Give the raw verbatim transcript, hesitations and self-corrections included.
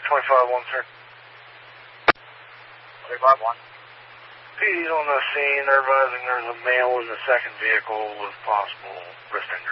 twenty-five one, sir. twenty-five one. P D's on the scene. They're advising there's a male in the second vehicle with possible wrist injury.